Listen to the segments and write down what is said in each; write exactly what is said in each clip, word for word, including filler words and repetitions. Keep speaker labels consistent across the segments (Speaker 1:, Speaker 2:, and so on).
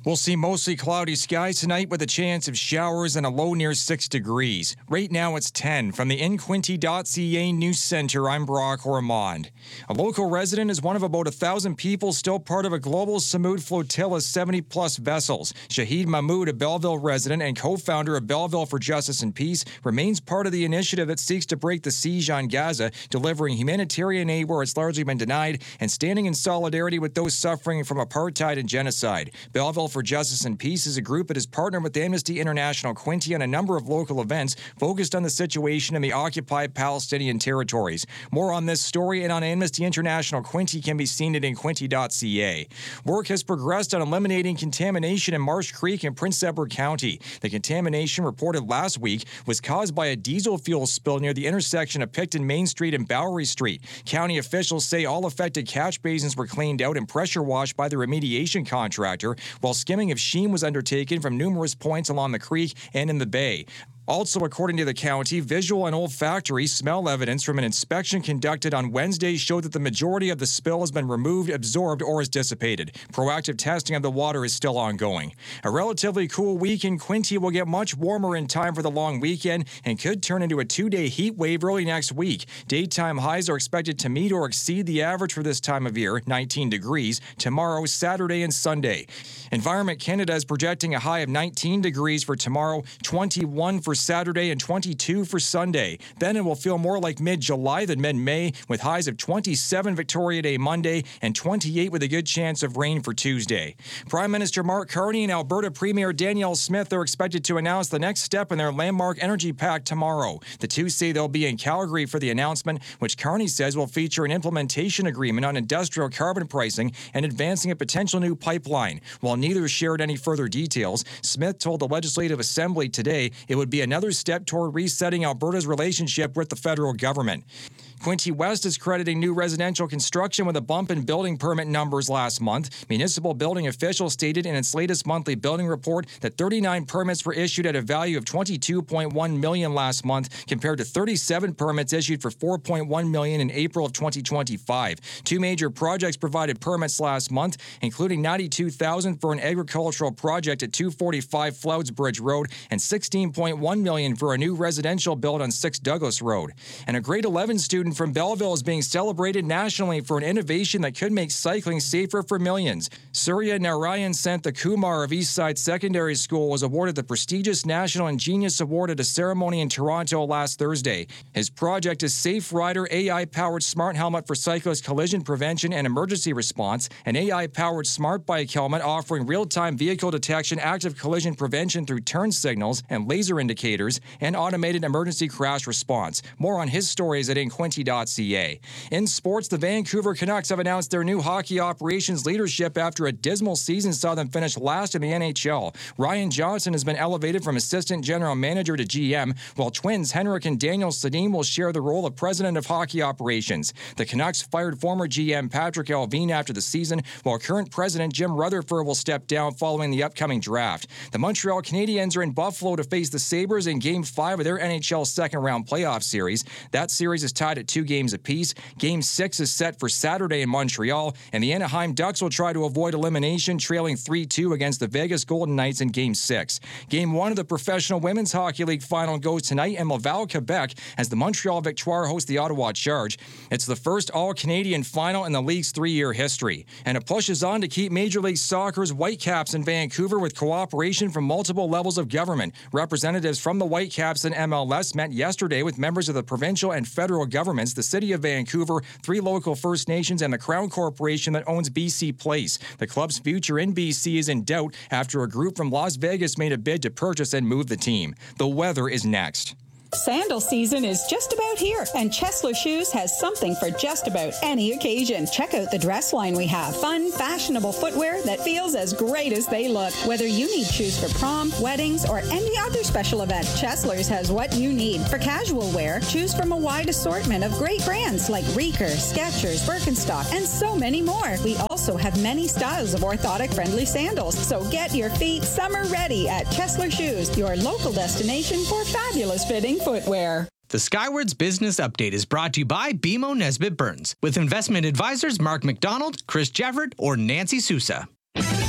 Speaker 1: We'll see mostly cloudy skies tonight with a chance of showers and a low near six degrees. Right now it's ten. From the in quinte dot c a News Center, I'm Brock Ormond. A local resident is one of about a thousand people still part of a global Samud flotilla of seventy plus vessels. Shahid Mahmood, a Belleville resident and co-founder of Belleville for Justice and Peace, remains part of the initiative that seeks to break the siege on Gaza, delivering humanitarian aid where it's largely been denied, and standing in solidarity with those suffering from apartheid and genocide. Belleville for Justice and Peace is a group that has partnered with Amnesty International Quinte on a number of local events focused on the situation in the occupied Palestinian territories. More on this story and on Amnesty International Quinte can be seen at in quinte dot c a. Work has progressed on eliminating contamination in Marsh Creek in Prince Edward County. The contamination reported last week was caused by a diesel fuel spill near the intersection of Picton Main Street and Bowery Street. County officials say all affected catch basins were cleaned out and pressure washed by the remediation contractor, while skimming of sheen was undertaken from numerous points along the creek and in the bay. Also, according to the county, visual and olfactory smell evidence from an inspection conducted on Wednesday showed that the majority of the spill has been removed, absorbed, or is dissipated. Proactive testing of the water is still ongoing. A relatively cool week in Quinte will get much warmer in time for the long weekend and could turn into a two-day heat wave early next week. Daytime highs are expected to meet or exceed the average for this time of year, nineteen degrees, tomorrow, Saturday, and Sunday. Environment Canada is projecting a high of nineteen degrees for tomorrow, twenty-one for Saturday, and twenty-two for Sunday. Then it will feel more like mid-July than mid-May, with highs of twenty-seven Victoria Day Monday and twenty-eight with a good chance of rain for Tuesday. Prime Minister Mark Carney and Alberta Premier Danielle Smith are expected to announce the next step in their landmark energy pact tomorrow. The two say they'll be in Calgary for the announcement, which Carney says will feature an implementation agreement on industrial carbon pricing and advancing a potential new pipeline. While neither shared any further details, Smith told the Legislative Assembly today it would be another step toward resetting Alberta's relationship with the federal government. Quinte West is crediting new residential construction with a bump in building permit numbers last month. Municipal building officials stated in its latest monthly building report that thirty-nine permits were issued at a value of twenty-two point one million dollars last month, compared to thirty-seven permits issued for four point one million dollars in April of twenty twenty-five. Two major projects provided permits last month, including ninety-two thousand dollars for an agricultural project at two forty-five Flouds Bridge Road and sixteen point one million dollars for a new residential build on six Douglas Road. And a grade eleven student from Belleville is being celebrated nationally for an innovation that could make cycling safer for millions. Surya Narayan Santhakumar of Eastside Secondary School was awarded the prestigious National Ingenious Award at a ceremony in Toronto last Thursday. His project is Safe Rider A I-powered smart helmet for cyclist collision prevention and emergency response, an A I-powered smart bike helmet offering real-time vehicle detection, active collision prevention through turn signals and laser indicators, and automated emergency crash response. More on his stories at in quinte dot c a. In sports, the Vancouver Canucks have announced their new hockey operations leadership after a dismal season saw them finish last in the N H L. Ryan Johnson has been elevated from assistant general manager to G M, while twins Henrik and Daniel Sedin will share the role of president of hockey operations. The Canucks fired former G M Patrick Allvin after the season, while current president Jim Rutherford will step down following the upcoming draft. The Montreal Canadiens are in Buffalo to face the Sabres in Game five of their N H L second-round playoff series. That series is tied at two games apiece. Game six is set for Saturday in Montreal, and the Anaheim Ducks will try to avoid elimination, trailing three two against the Vegas Golden Knights in Game six. Game one of the Professional Women's Hockey League final goes tonight in Laval, Quebec, as the Montreal Victoire host the Ottawa Charge. It's the first all-Canadian final in the league's three-year history. And it pushes on to keep Major League Soccer's Whitecaps in Vancouver with cooperation from multiple levels of government. Representatives from the Whitecaps and M L S met yesterday with members of the provincial and federal governments, the City of Vancouver, three local First Nations, and the Crown Corporation that owns B C Place. The club's future in B C is in doubt after a group from Las Vegas made a bid to purchase and move the team. The weather is next.
Speaker 2: Sandal season is just about here, and Chesler Shoes has something for just about any occasion. Check out the dress line we have. Fun, fashionable footwear that feels as great as they look. Whether you need shoes for prom, weddings, or any other special event, Chesler's has what you need. For casual wear, choose from a wide assortment of great brands like Reeker, Skechers, Birkenstock, and so many more. We also have many styles of orthotic-friendly sandals, so get your feet summer ready at Chesler Shoes, your local destination for fabulous fitting footwear.
Speaker 3: The Skywards Business Update is brought to you by B M O Nesbitt Burns, with investment advisors Mark McDonald, Chris Jeffert, or Nancy Sousa.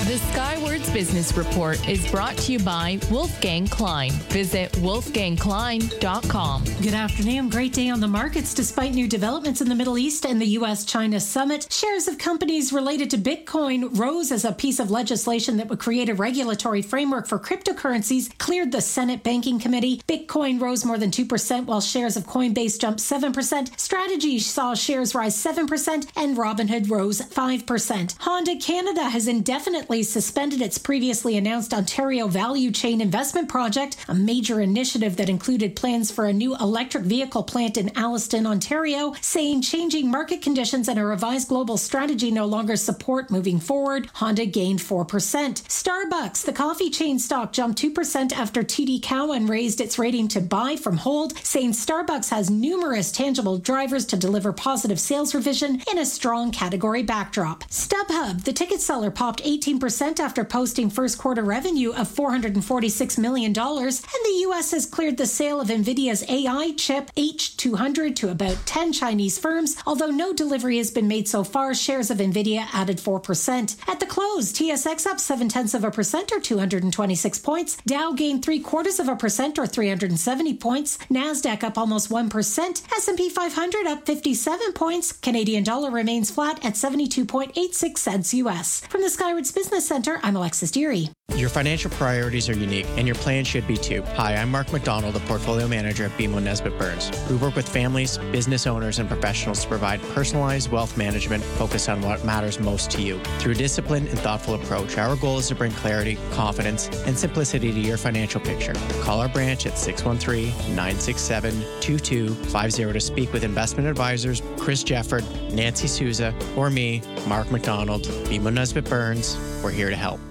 Speaker 4: The Skywards Business Report is brought to you by Wolfgang Klein. Visit wolfgang klein dot com.
Speaker 5: Good afternoon. Great day on the markets despite new developments in the Middle East and the U S China summit. Shares of companies related to Bitcoin rose as a piece of legislation that would create a regulatory framework for cryptocurrencies cleared the Senate Banking Committee. Bitcoin rose more than two percent while shares of Coinbase jumped seven percent. Strategy saw shares rise seven percent and Robinhood rose five percent. Honda Canada has indefinitely suspended its previously announced Ontario Value Chain Investment Project, a major initiative that included plans for a new electric vehicle plant in Alliston, Ontario, saying changing market conditions and a revised global strategy no longer support moving forward. Honda gained four percent. Starbucks, the coffee chain stock, jumped two percent after T D Cowen raised its rating to buy from hold, saying Starbucks has numerous tangible drivers to deliver positive sales revision in a strong category backdrop. StubHub, the ticket seller, popped eighteen percent after posting first quarter revenue of four hundred forty-six million dollars, and the U S has cleared the sale of NVIDIA's A I chip H two hundred to about ten Chinese firms. Although no delivery has been made so far, shares of NVIDIA added four percent. At the close, T S X up seven tenths of a percent or two hundred twenty-six points. Dow gained three quarters of a percent or three hundred seventy points. NASDAQ up almost one percent. S and P five hundred up fifty-seven points. Canadian dollar remains flat at seventy-two point eight six cents U S. From the Skywards Business Center, I'm Alexis Deary.
Speaker 3: Your financial priorities are unique, and your plan should be too. Hi, I'm Mark McDonald, the portfolio manager at B M O Nesbitt Burns. We work with families, business owners, and professionals to provide personalized wealth management focused on what matters most to you. Through a disciplined and thoughtful approach, our goal is to bring clarity, confidence, and simplicity to your financial picture. Call our branch at six one three, nine six seven, two two five zero to speak with investment advisors Chris Jefford, Nancy Souza, or me, Mark McDonald. B M O Nesbitt Burns. We're here to help.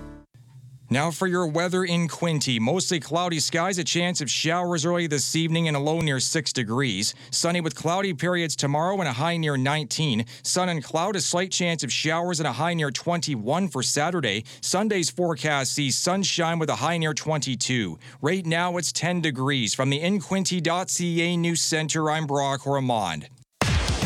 Speaker 1: Now for your weather in Quinte. Mostly cloudy skies, a chance of showers early this evening and a low near six degrees. Sunny with cloudy periods tomorrow and a high near nineteen. Sun and cloud, a slight chance of showers and a high near twenty-one for Saturday. Sunday's forecast sees sunshine with a high near twenty-two. Right now it's ten degrees. From the in quinte dot c a News Center, I'm Brock Ormond.